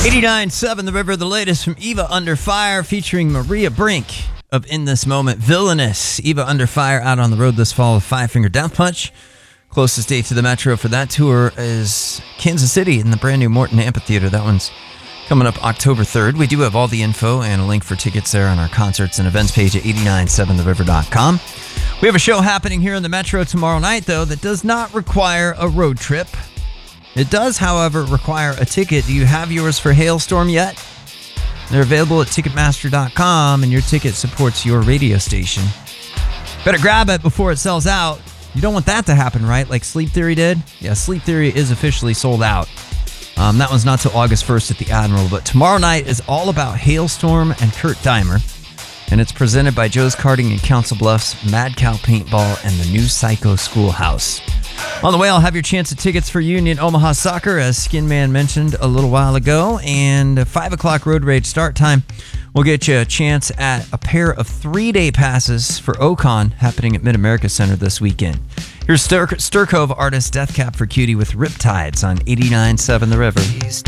89.7 The River, the latest from Eva Under Fire, featuring Maria Brink of In This Moment. Villainous. Eva Under Fire out on the road this fall with Five Finger Death Punch. Closest date to the Metro for that tour is Kansas City in the brand new Morton Amphitheater. That one's coming up October 3rd. We do have all the info and a link for tickets there on our concerts and events page at 897theriver.com. We have a show happening here in the Metro tomorrow night, though, that does not require a road trip. It does, however, require a ticket. Do you have yours for Hailstorm yet? They're available at Ticketmaster.com, and your ticket supports your radio station. Better grab it before it sells out. You don't want that to happen, right? Like Sleep Theory did? Yeah, Sleep Theory is officially sold out. That one's not till August 1st at the Admiral, but tomorrow night is all about Hailstorm and Kurt Deimer, and it's presented by Joe's Karting in Council Bluffs, Mad Cow Paintball, and the new Psycho Schoolhouse. On the way, I'll have your chance at tickets for Union Omaha Soccer, as Skin Man mentioned a little while ago, and a 5 o'clock Road Rage start time. We'll get you a chance at a pair of 3-day passes for Ocon happening at Mid-America Center this weekend. Here's Stir Cove artist Death Cab for Cutie with Riptides on 89.7 The River.